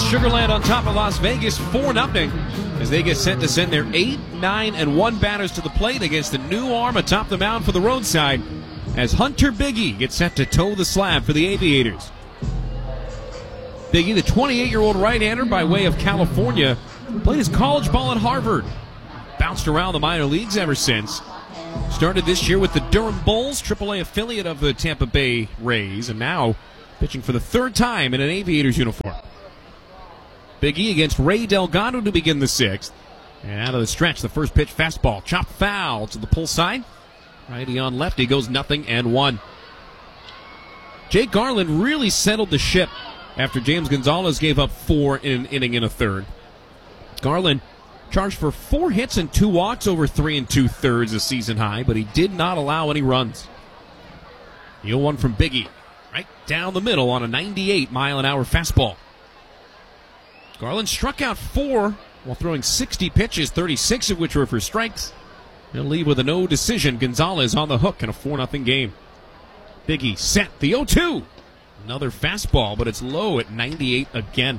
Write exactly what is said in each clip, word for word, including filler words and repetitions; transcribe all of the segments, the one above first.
Sugar Land on top of Las Vegas four nothing as they get set to send their eight, nine, and one batters to the plate against the new arm atop the mound for the roadside as Hunter Biggie gets set to toe the slab for the Aviators. Biggie, the twenty-eight-year-old right-hander by way of California, played his college ball at Harvard. Bounced around the minor leagues ever since. Started this year with the Durham Bulls, triple A affiliate of the Tampa Bay Rays, and now pitching for the third time in an Aviators uniform. Biggie against Ray Delgado to begin the sixth. And out of the stretch, the first pitch fastball. Chopped foul to the pull side. Righty on lefty goes nothing and one. Jake Garland really settled the ship after James Gonzalez gave up four in an inning and a third. Garland charged for four hits and two walks over three and two-thirds, a season high, but he did not allow any runs. The oh one from Biggie, right down the middle on a ninety-eight mile an hour fastball. Garland struck out four while throwing sixty pitches, thirty-six of which were for strikes. He'll leave with a no decision. Gonzalez on the hook in a four nothing game. Biggie set the oh two. Another fastball, but it's low at ninety-eight again.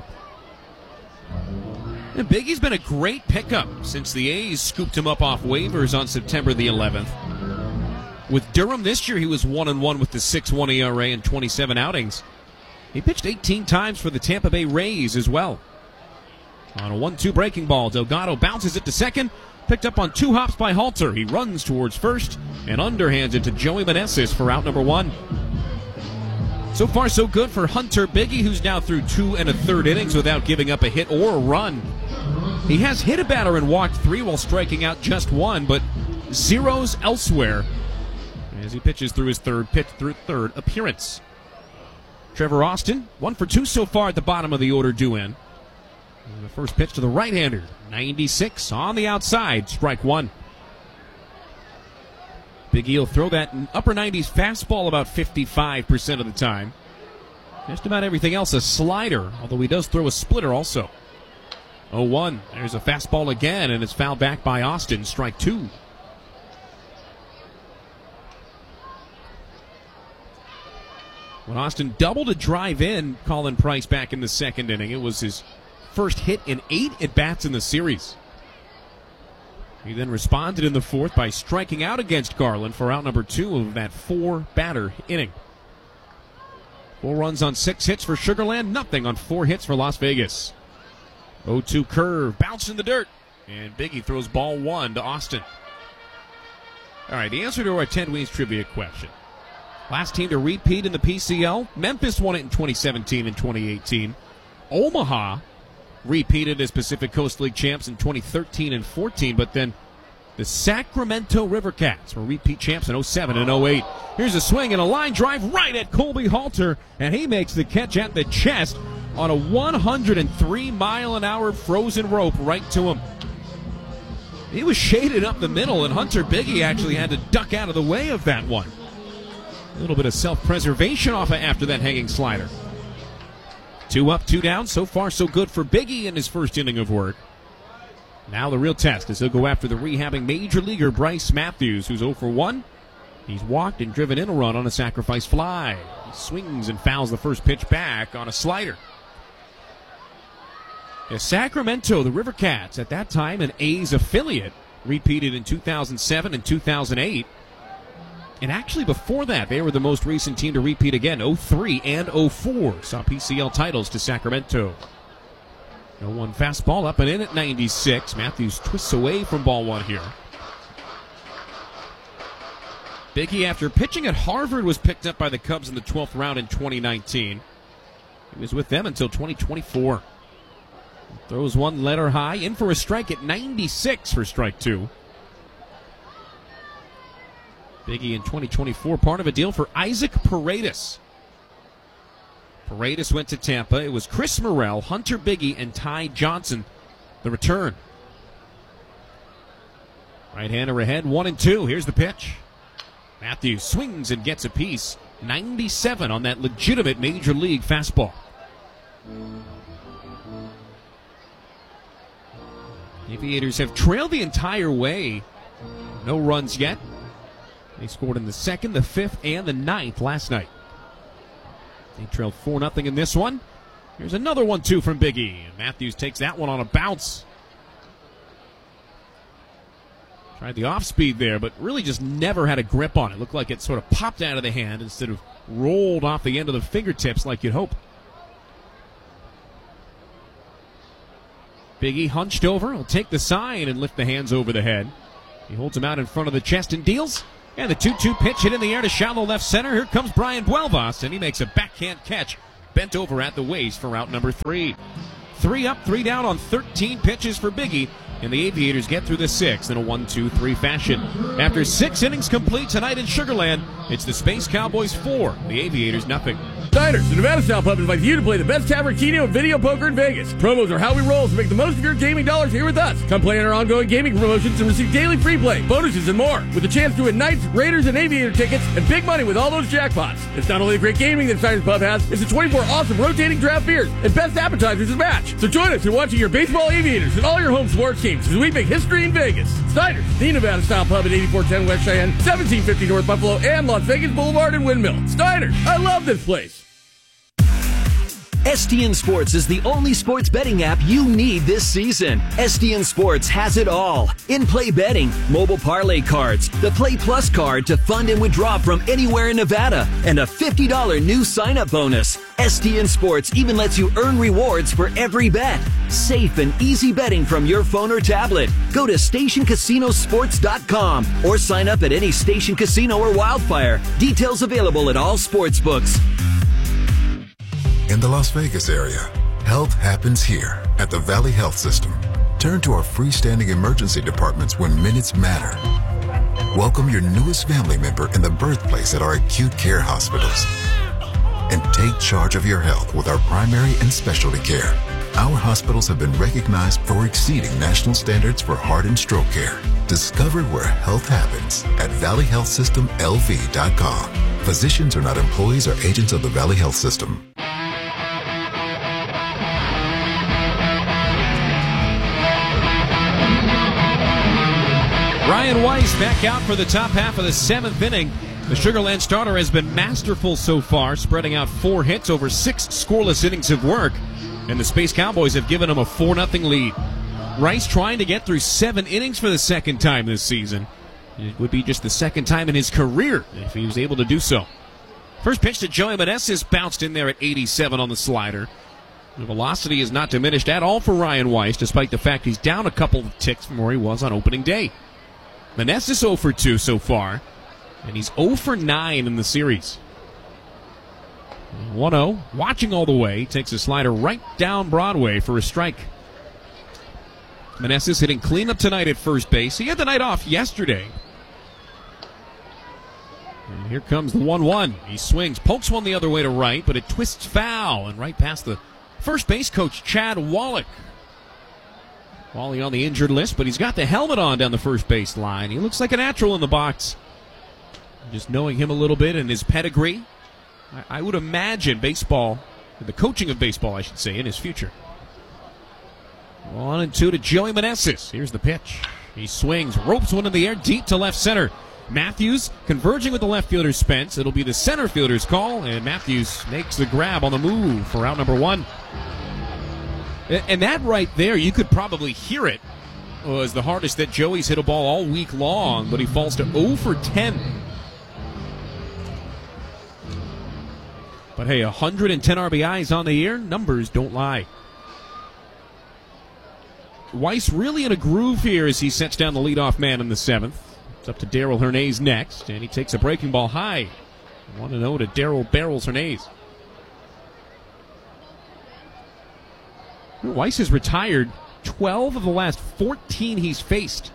And Biggie's been a great pickup since the A's scooped him up off waivers on September the eleventh. With Durham this year, he was one and one with the six point one E R A and twenty-seven outings. He pitched eighteen times for the Tampa Bay Rays as well. On a one two breaking ball, Delgado bounces it to second. Picked up on two hops by Halter. He runs towards first and underhands it to Joey Meneses for out number one. So far, so good for Hunter Biggie, who's now through two and a third innings without giving up a hit or a run. He has hit a batter and walked three while striking out just one, but zeros elsewhere as he pitches through his third pitch through third appearance. Trevor Austin, one for two so far at the bottom of the order due in. And the first pitch to the right-hander, ninety-six on the outside, strike one. Biggie will throw that upper nineties fastball about fifty-five percent of the time. Just about everything else a slider, although he does throw a splitter also. oh one, there's a fastball again, and it's fouled back by Austin, strike two. When Austin doubled a drive in, Colin Price back in the second inning. It was his first hit in eight at-bats in the series. He then responded in the fourth by striking out against Garland for out number two of that four-batter inning. Four runs on six hits for Sugar Land, nothing on four hits for Las Vegas. oh two curve, bounce in the dirt, and Biggie throws ball one to Austin. All right, the answer to our Ted Weems trivia question. Last team to repeat in the P C L, Memphis won it in twenty seventeen and twenty eighteen. Omaha repeated as Pacific Coast League champs in twenty thirteen and fourteen, but then the Sacramento Rivercats were repeat champs in oh seven and oh eight. Here's a swing and a line drive right at Colby Halter, and he makes the catch at the chest on a one hundred three mile an hour frozen rope right to him. He was shaded up the middle, and Hunter Biggie actually had to duck out of the way of that one. A little bit of self-preservation off of after that hanging slider. Two up, two down. So far, so good for Biggie in his first inning of work. Now the real test as he'll go after the rehabbing major leaguer Bryce Matthews, who's oh for one. He's walked and driven in a run on a sacrifice fly. He swings and fouls the first pitch back on a slider. As Sacramento, the Rivercats, at that time an A's affiliate, repeated in two thousand seven and two thousand eight. And actually before that, they were the most recent team to repeat again. oh three and oh four saw P C L titles to Sacramento. oh one fastball up and in at ninety-six. Matthews twists away from ball one here. Biggie, after pitching at Harvard, was picked up by the Cubs in the twelfth round in twenty nineteen. He was with them until twenty twenty-four. Throws one letter high, in for a strike at ninety-six for strike two. Biggie in twenty twenty-four, part of a deal for Isaac Paredes. Paredes went to Tampa. It was Chris Morel, Hunter Biggie, and Ty Johnson. The return. Right-hander ahead, one and two. Here's the pitch. Matthews swings and gets a piece. ninety-seven on that legitimate major league fastball. Aviators have trailed the entire way. No runs yet. They scored in the second, the fifth, and the ninth last night. They trailed four nothing in this one. Here's another one two from Biggie. Matthews takes that one on a bounce. Tried the off speed there, but really just never had a grip on it. Looked like it sort of popped out of the hand instead of rolled off the end of the fingertips like you'd hope. Biggie hunched over. He'll take the sign and lift the hands over the head. He holds him out in front of the chest and deals. And the two two pitch hit in the air to shallow left center. Here comes Brian Buelvas, and he makes a backhand catch. Bent over at the waist for out number three. Three up, three down on thirteen pitches for Biggie. And the Aviators get through the sixth in a one two three fashion. After six innings complete tonight in Sugar Land, it's the Space Cowboys four, the Aviators nothing. Diners, the Nevada Style Pub invites you to play the best tavern, keno, and video poker in Vegas. Promos are how we roll, so make the most of your gaming dollars here with us. Come play in our ongoing gaming promotions and receive daily free play, bonuses, and more. With a chance to win Knights, Raiders, and Aviator tickets, and big money with all those jackpots. It's not only the great gaming that Diners Pub has, it's the twenty-four awesome rotating draft beers and best appetizers to match. So join us in watching your baseball Aviators and all your home sports teams as we make history in Vegas. Diners, the Nevada Style Pub at eighty-four ten West Cheyenne, seventeen fifty North Buffalo, and Las Vegas Boulevard and Windmill. Diners, I love this place. S T N Sports is the only sports betting app you need this season. S T N Sports has it all. In-play betting, mobile parlay cards, the Play Plus card to fund and withdraw from anywhere in Nevada, and a fifty dollars new sign-up bonus. S T N Sports even lets you earn rewards for every bet. Safe and easy betting from your phone or tablet. Go to station casino sports dot com or sign up at any Station Casino or Wildfire. Details available at all sports books. In the Las Vegas area, health happens here at the Valley Health System. Turn to our freestanding emergency departments when minutes matter. Welcome your newest family member in the birthplace at our acute care hospitals. And take charge of your health with our primary and specialty care. Our hospitals have been recognized for exceeding national standards for heart and stroke care. Discover where health happens at valley health system l v dot com. Physicians are not employees or agents of the Valley Health System. Ryan Weiss back out for the top half of the seventh inning. The Sugar Land starter has been masterful so far, spreading out four hits over six scoreless innings of work, and the Space Cowboys have given him a four nothing lead. Rice trying to get through seven innings for the second time this season. It would be just the second time in his career if he was able to do so. First pitch to Joey Meneses, bounced in there at eighty-seven on the slider. The velocity is not diminished at all for Ryan Weiss, despite the fact he's down a couple of ticks from where he was on opening day. Meneses oh for two so far, and he's oh for nine in the series. one oh, watching all the way, takes a slider right down Broadway for a strike. Meneses hitting cleanup tonight at first base. He had the night off yesterday. And here comes the one one. He swings, pokes one the other way to right, but it twists foul and right past the first base coach, Chad Wallach. Wally on the injured list, but he's got the helmet on down the first base line. He looks like a natural in the box. Just knowing him a little bit and his pedigree, I, I would imagine baseball, the coaching of baseball, I should say, in his future. One and two to Joey Meneses. Here's the pitch. He swings, ropes one in the air, deep to left center. Matthews converging with the left fielder Spence. It'll be the center fielder's call, and Matthews makes the grab on the move for out number one. And that right there, you could probably hear it, was the hardest that Joey's hit a ball all week long, but he falls to oh for ten. But hey, one hundred ten R B Is on the year, numbers don't lie. Weiss really in a groove here as he sets down the leadoff man in the seventh. It's up to Darryl Hernandez next, and he takes a breaking ball high. one to oh to Darryl Barrels Hernandez. Weiss has retired twelve of the last fourteen he's faced.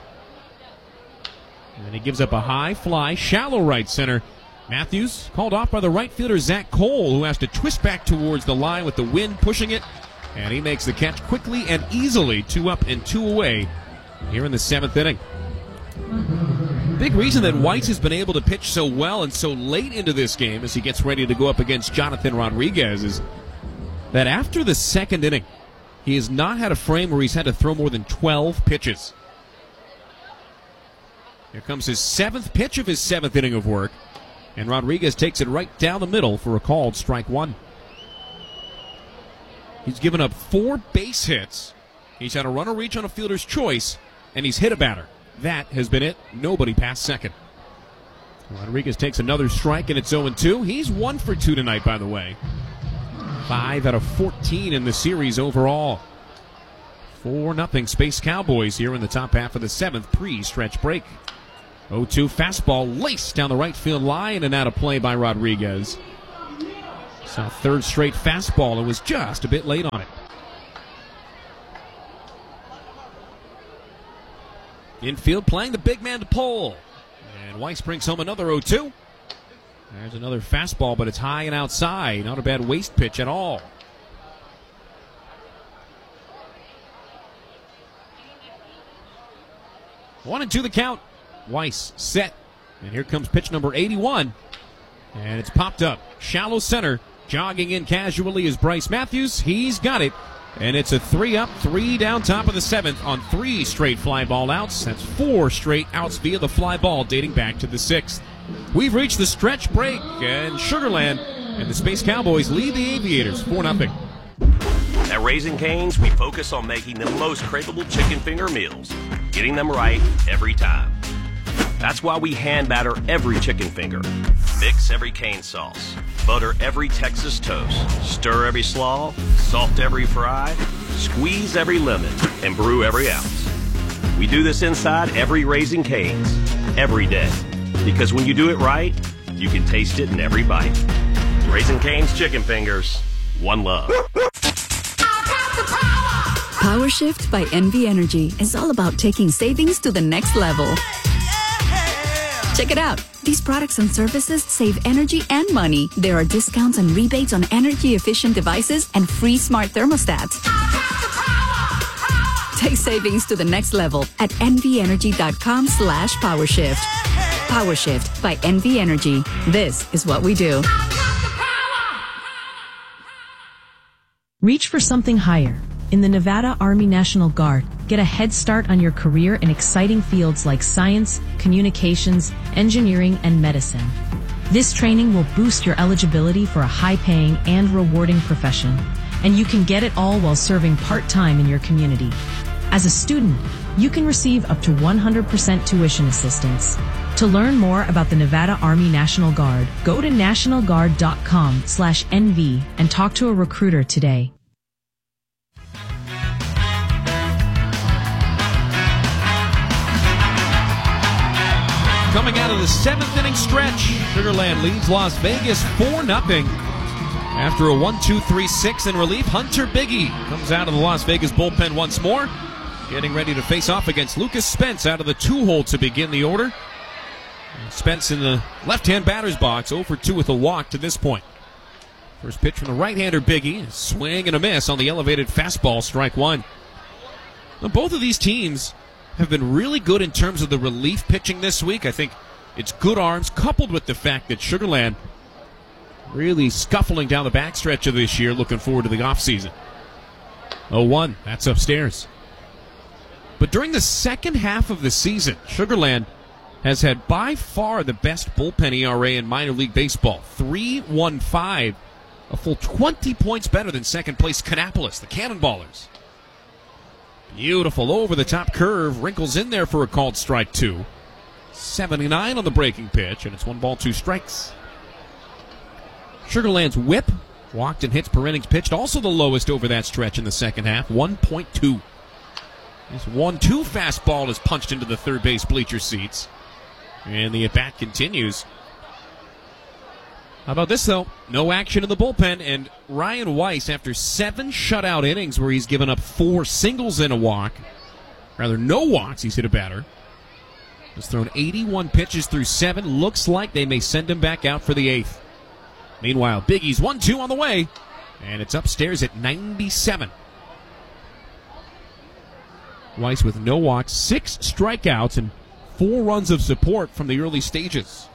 And then he gives up a high fly, shallow right center. Matthews called off by the right fielder Zach Cole, who has to twist back towards the line with the wind pushing it. And he makes the catch quickly and easily, two up and two away here in the seventh inning. Big reason that Weiss has been able to pitch so well and so late into this game as he gets ready to go up against Jonathan Rodriguez is that after the second inning, he has not had a frame where he's had to throw more than twelve pitches. Here comes his seventh pitch of his seventh inning of work, and Rodriguez takes it right down the middle for a called strike one. He's given up four base hits. He's had a runner reach on a fielder's choice, and he's hit a batter. That has been it. Nobody past second. Rodriguez takes another strike, and it's oh and two. He's one for two tonight, by the way. Five out of fourteen in the series overall. four nothing Space Cowboys here in the top half of the seventh pre-stretch break. oh two fastball laced down the right field line and out of play by Rodriguez. Saw third straight fastball and was just a bit late on it. Infield playing the big man to Pole. And Weiss brings home another oh two. There's another fastball, but it's high and outside. Not a bad waist pitch at all. One and two the count. Weiss set. And here comes pitch number eighty-one. And it's popped up. Shallow center. Jogging in casually is Bryce Matthews. He's got it. And it's a three up, three down top of the seventh on three straight fly ball outs. That's four straight outs via the fly ball dating back to the sixth. We've reached the stretch break, and Sugar Land and the Space Cowboys lead the Aviators four nothing. At Raising Cane's, we focus on making the most craveable chicken finger meals, getting them right every time. That's why we hand batter every chicken finger, mix every cane sauce, butter every Texas toast, stir every slaw, salt every fry, squeeze every lemon, and brew every ounce. We do this inside every Raising Cane's, every day. Because when you do it right, you can taste it in every bite. Raising Cane's chicken fingers, one love. Power Shift by N V Energy is all about taking savings to the next level. Check it out. These products and services save energy and money. There are discounts and rebates on energy-efficient devices and free smart thermostats. Take savings to the next level at nvenergy.com slash powershift. PowerShift by N V Energy. This is what we do. Reach for something higher. In the Nevada Army National Guard, get a head start on your career in exciting fields like science, communications, engineering, and medicine. This training will boost your eligibility for a high-paying and rewarding profession, and you can get it all while serving part-time in your community. As a student, you can receive up to one hundred percent tuition assistance. To learn more about the Nevada Army National Guard, go to national guard dot com slash N V and talk to a recruiter today. Coming out of the seventh inning stretch, Sugar Land leads Las Vegas four nothing. After a one two three six in relief, Hunter Biggie comes out of the Las Vegas bullpen once more, getting ready to face off against Lucas Spence out of the two-hole to begin the order. Spence in the left-hand batter's box, oh for two with a walk to this point. First pitch from the right-hander Biggie, swing and a miss on the elevated fastball, strike one. Now, both of these teams have been really good in terms of the relief pitching this week. I think it's good arms coupled with the fact that Sugar Land really scuffling down the backstretch of this year, looking forward to the offseason. oh one, that's upstairs. But during the second half of the season, Sugar Land has had by far the best bullpen E R A in minor league baseball. three one five, a full twenty points better than second place Kannapolis, the Cannonballers. Beautiful over-the-top curve, wrinkles in there for a called strike two. seventy-nine on the breaking pitch, and it's one ball, two strikes. Sugar Land's whip, walked and hits per innings pitched, also the lowest over that stretch in the second half, one point two. This one two fastball is punched into the third base bleacher seats. And the at-bat continues. How about this, though? No action in the bullpen, and Ryan Weiss, after seven shutout innings where he's given up four singles and a walk, rather no walks, he's hit a batter, has thrown eighty-one pitches through seven. Looks like they may send him back out for the eighth. Meanwhile, Biggie's one two on the way, and it's upstairs at ninety-seven. Weiss with no walks, six strikeouts, and four runs of support from the early stages.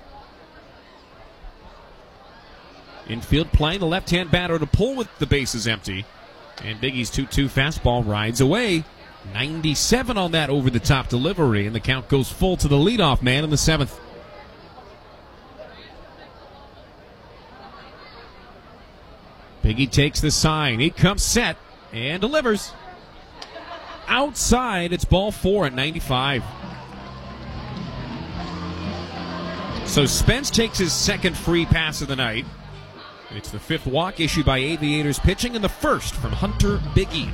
Infield playing the left-hand batter to pull with the bases empty. And Biggie's two two fastball rides away. ninety-seven on that over-the-top delivery, and the count goes full to the leadoff man in the seventh. Biggie takes the sign. He comes set and delivers. Outside, it's ball four at ninety-five. So Spence takes his second free pass of the night. It's the fifth walk issued by Aviators pitching, and the first from Hunter Biggie.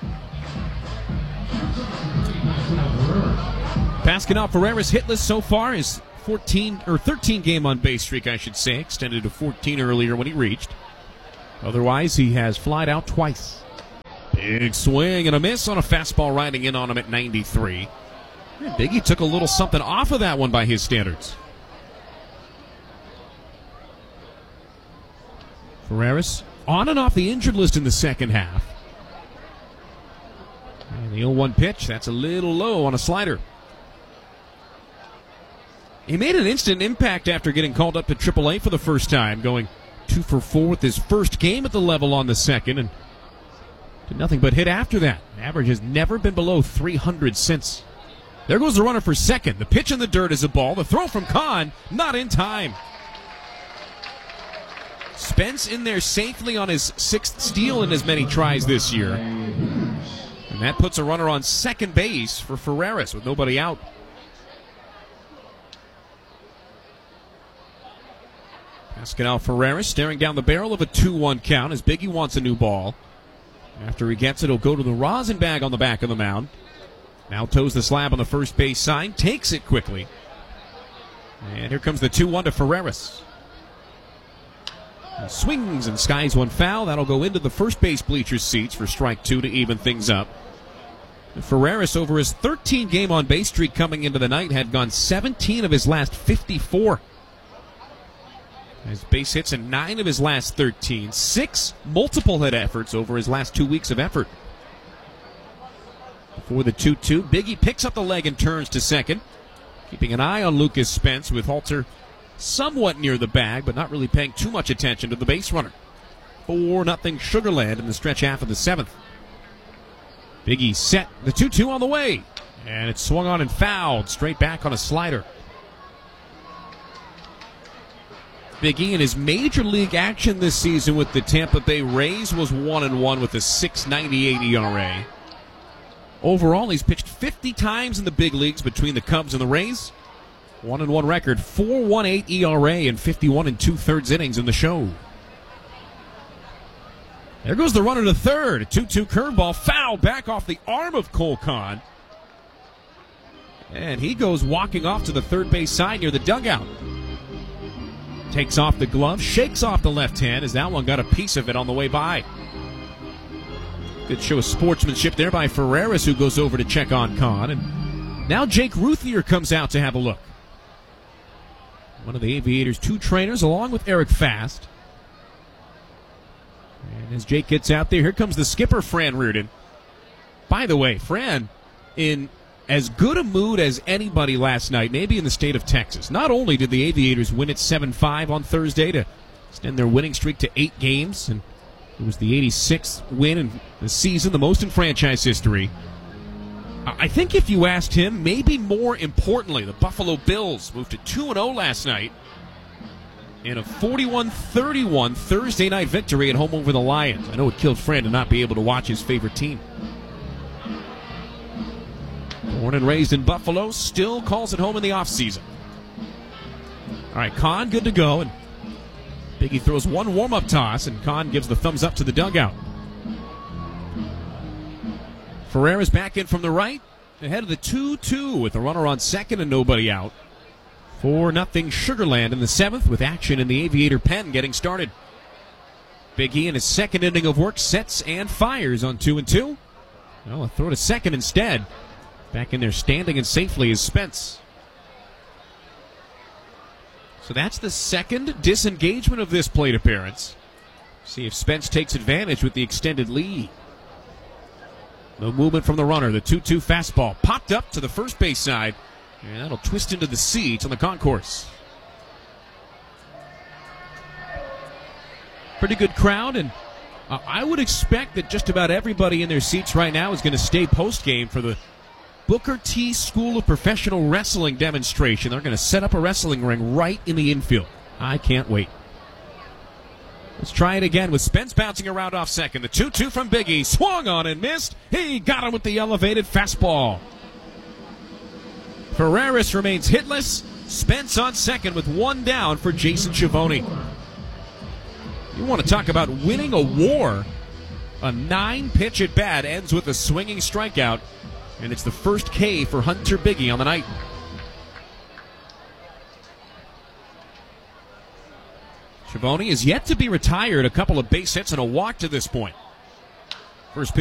Pascal Ferreira's hitless so far is fourteen or thirteen game on base streak, I should say, extended to fourteen earlier when he reached. Otherwise, he has flied out twice. Big swing and a miss on a fastball riding in on him at ninety-three. And Biggie took a little something off of that one by his standards. Ferreira's on and off the injured list in the second half. And the oh one pitch, that's a little low on a slider. He made an instant impact after getting called up to triple A for the first time, going two for four with his first game at the level on the second, and did nothing but hit after that. Average has never been below three hundred since. There goes the runner for second. The pitch in the dirt is a ball. The throw from Kahn, not in time. Spence in there safely on his sixth steal in as many tries this year. And that puts a runner on second base for Ferreira with nobody out. Pascal Ferreira staring down the barrel of a two one count as Biggie wants a new ball. After he gets it, he'll go to the rosin bag on the back of the mound. Now toes the slab on the first base sign, takes it quickly. And here comes the two one to Ferreira. He swings and skies one foul. That'll go into the first base bleachers seats for strike two to even things up. Ferreira, over his thirteen game on base streak coming into the night, had gone seventeen of his last fifty-four. His base hits in nine of his last thirteen. Six multiple hit efforts over his last two weeks of effort. Before the two two, Biggie picks up the leg and turns to second. Keeping an eye on Lucas Spence with Halter somewhat near the bag, but not really paying too much attention to the base runner. four nothing Sugarland in the stretch half of the seventh. Biggie set, the two two on the way. And it's swung on and fouled, straight back on a slider. Biggie in his major league action this season with the Tampa Bay Rays was one and one with a six ninety-eight E R A. Overall, he's pitched fifty times in the big leagues between the Cubs and the Rays. one and one record, four point one eight E R A and fifty-one and two-thirds innings in the show. There goes the runner to third. A two two curveball foul back off the arm of Cole Kahn. And he goes walking off to the third base side near the dugout. Takes off the glove, shakes off the left hand as that one got a piece of it on the way by. Good show of sportsmanship there by Ferreira, who goes over to check on Kahn. And now Jake Ruthier comes out to have a look. One of the Aviators' two trainers along with Eric Fast. And as Jake gets out there, here comes the skipper, Fran Reardon. By the way, Fran in as good a mood as anybody last night, maybe in the state of Texas. Not only did the Aviators win at seven five on Thursday to extend their winning streak to eight games, and it was the eighty-sixth win in the season, the most in franchise history. I think if you asked him, maybe more importantly, the Buffalo Bills moved to two and oh last night in a forty-one thirty-one Thursday night victory at home over the Lions. I know it killed Fran to not be able to watch his favorite team. Born and raised in Buffalo, still calls it home in the offseason. All right, Kahn good to go, and Biggie throws one warm-up toss, and Kahn gives the thumbs up to the dugout. Ferreira's back in from the right, ahead of the two two with a runner on second and nobody out. four nothing Sugarland in the seventh with action in the Aviator pen getting started. Biggie in his second inning of work sets and fires on two and two. Well, a throw to second instead. Back in there standing and safely is Spence. So that's the second disengagement of this plate appearance. See if Spence takes advantage with the extended lead. No movement from the runner. The two two fastball popped up to the first base side. And that'll twist into the seats on the concourse. Pretty good crowd, and uh, I would expect that just about everybody in their seats right now is going to stay post-game for the Booker T School of Professional Wrestling demonstration. They're going to set up a wrestling ring right in the infield. I can't wait. Let's try it again with Spence bouncing around off second. The two two from Biggie. Swung on and missed. He got him with the elevated fastball. Ferreras remains hitless. Spence on second with one down for Jason Schiavone. You want to talk about winning a war. A nine-pitch at bat ends with a swinging strikeout, and it's the first K for Hunter Biggie on the night. Schiavone is yet to be retired. A couple of base hits and a walk to this point. First pitch.